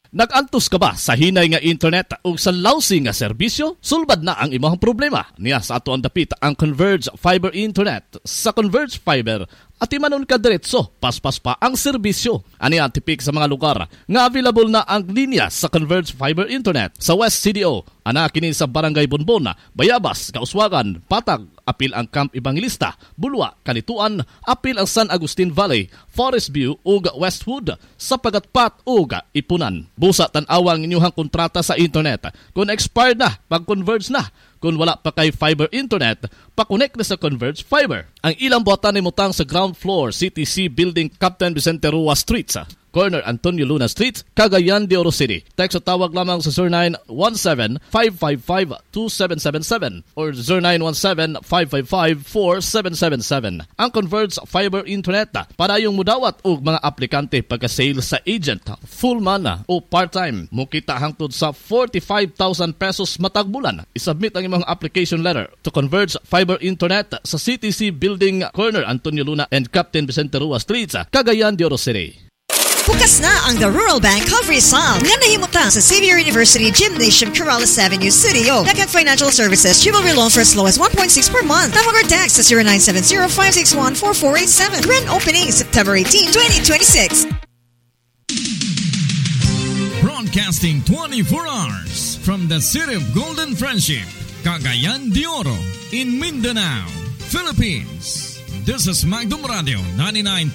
Nag-antos ka ba sa hinay nga internet o sa lousy nga serbisyo? Sulbad na ang imong problema. Niya sa ato ang dapit ang Converge Fiber Internet. Sa Converge Fiber, at imanon ka diretso, paspas pa ang serbisyo. Ani ang tipik sa mga lugar nga available na ang linya sa Converge Fiber Internet sa West CDO. Ana kini sa Barangay Bonbon, Bayabas, Kauswagan, Patag, apil ang Camp Evangelista, Bulwa, Kanituan, apil ang San Agustin Valley, Forest View ug Westwood, sa Pagatpat ug Ipunan. Busa tan-awang inyuhang kontrata sa internet. Kung expired na, pag-converge na. Kung wala pa kay fiber internet, pakonek na sa Converge Fiber. Ang ilang buhatan ni mutang sa ground floor, CTC Building, Captain Vicente Rua Street, sa corner Antonio Luna Street, Cagayan de Oro City. Text o tawag lamang sa 0917-555-2777 or 0917-555-4777. Ang Converge Fiber Internet para yung mudawat o mga aplikante pagka-sale sa agent, full man o part-time. Mukita hangtod sa 45,000 pesos matag bulan. Isubmit ang imong application letter to Converge Fiber Internet sa CTC Building, corner Antonio Luna and Captain Vicente Rua Street, Cagayan de Oro City. Bukas na ang The Rural Bank of Rizal nga nahimutang sa Xavier University Gymnasium, Corrales Avenue, City. Daghang financial services, chivalry loan for as low as 1.6 per month. Tawag or text sa 0970-561-4487. Grand opening September 18, 2026. Broadcasting 24 hours from the city of Golden Friendship, Cagayan de Oro, in Mindanao, Philippines. This is Magdum Radio 99.